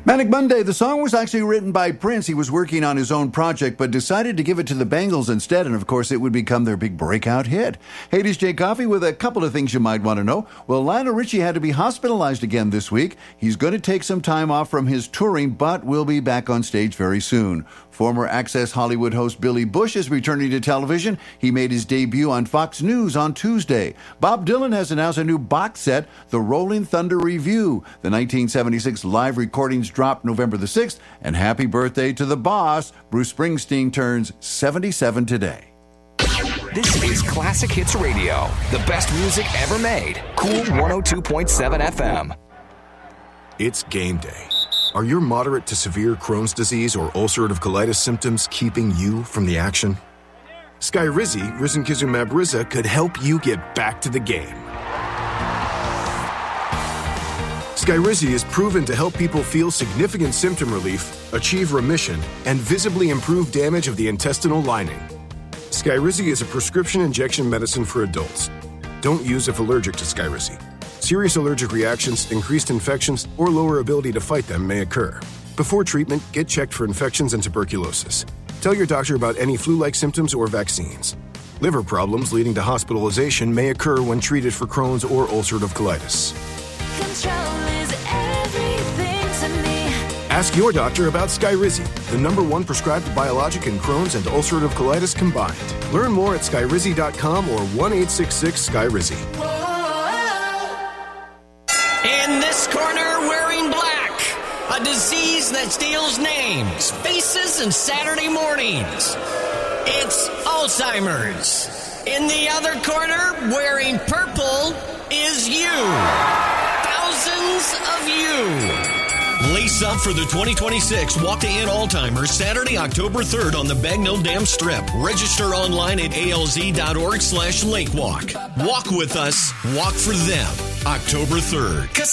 Manic Monday, the song was actually written by Prince. He was working on his own project, but decided to give it to the Bangles instead, and of course it would become their big breakout hit. Hades J. Coffee with a couple of things you might want to know. Well, Lionel Richie had to be hospitalized again this week. He's going to take some time off from his touring, but will be back on stage very soon. Former Access Hollywood host Billy Bush is returning to television. He made his debut on Fox News on Tuesday. Bob Dylan has announced a new box set, The Rolling Thunder Review. The 1976 live recordings dropped November the 6th, and happy birthday to the boss. Bruce Springsteen turns 77 today. This is Classic Hits Radio, the best music ever made. Cool 102.7 FM. It's game day. Are your moderate to severe Crohn's disease or ulcerative colitis symptoms keeping you from the action? Skyrizi, risankizumab Riza, could help you get back to the game. Skyrizi is proven to help people feel significant symptom relief, achieve remission, and visibly improve damage of the intestinal lining. Skyrizi is a prescription injection medicine for adults. Don't use if allergic to Skyrizi. Serious allergic reactions, increased infections, or lower ability to fight them may occur. Before treatment, get checked for infections and tuberculosis. Tell your doctor about any flu-like symptoms or vaccines. Liver problems leading to hospitalization may occur when treated for Crohn's or ulcerative colitis. Control is everything to me. Ask your doctor about Skyrizi, the #1 prescribed biologic in Crohn's and ulcerative colitis combined. Learn more at skyrizi.com or 1-866-SKYRIZI. In this corner, wearing black, a disease that steals names, faces, and Saturday mornings. It's Alzheimer's. In the other corner, wearing purple, is you. Thousands of you. Lace up for the 2026 Walk to End Alzheimer's Saturday, October 3rd on the Bagnell Dam Strip. Register online at alz.org/lakewalk. Walk with us, walk for them. October 3rd.